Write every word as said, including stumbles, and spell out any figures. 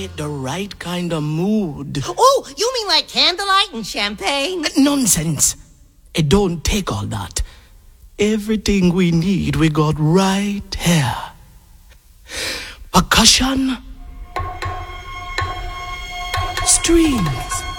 it the right kind of mood. Oh, you mean like candlelight and champagne? Nonsense. It don't take all that. Everything we need, we got right here. Percussion, strings,